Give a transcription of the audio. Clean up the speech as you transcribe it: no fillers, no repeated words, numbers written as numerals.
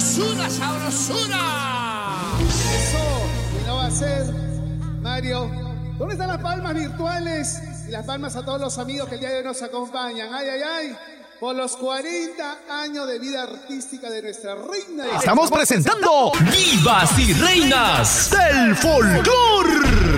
sabrosura, sabrosura. Eso, y no va a ser, Mario. ¿Dónde están las palmas virtuales? Y las palmas a todos los amigos que el día de hoy nos acompañan. Ay, ay, ay. Por los 40 años de vida artística de nuestra reina. Estamos presentando Divas y Reinas del Folclor.